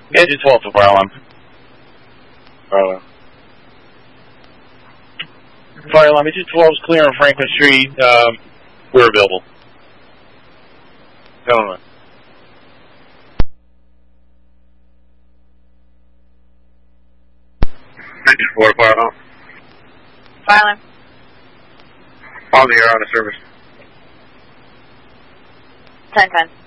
Engine 12 to fire alarm. Fire alarm. Fire alarm, engine 12 is clear on Franklin Street. We're available. Gentlemen. Engine 4 fire alarm. Fire alarm. On the air, on the service. 10-10.